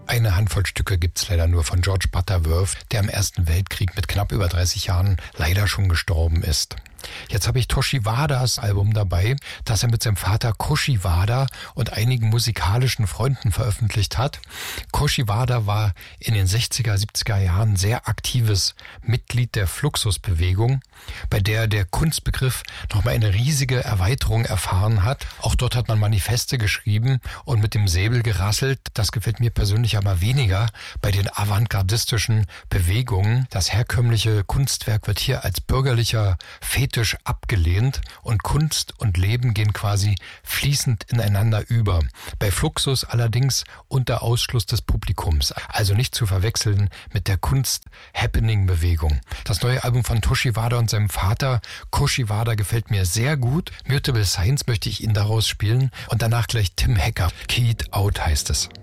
Eine Handvoll Stücke gibt's leider nur von George Butterworth, der im Ersten Weltkrieg mit knapp über 30 Jahren leider schon gestorben ist. Jetzt habe ich Toshi Wadas Album dabei, das er mit seinem Vater Koshi Wada und einigen musikalischen Freunden veröffentlicht hat. Koshi Wada war in den 60er, 70er Jahren sehr aktives Mitglied der Fluxusbewegung, bei der der Kunstbegriff nochmal eine riesige Erweiterung erfahren hat. Auch dort hat man Manifeste geschrieben und mit dem Säbel gerasselt. Das gefällt mir persönlich aber weniger bei den avantgardistischen Bewegungen. Das herkömmliche Kunstwerk wird hier als bürgerlicher Fetisch abgelehnt und Kunst und Leben gehen quasi fließend ineinander über. Bei Fluxus allerdings unter Ausschluss des Publikums, also nicht zu verwechseln mit der Kunst-Happening-Bewegung. Das neue Album von Toshi Wada und seinem Vater Koshi Wada gefällt mir sehr gut. Mutable Science möchte ich Ihnen daraus spielen und danach gleich Tim Hacker. Keyed Out heißt es.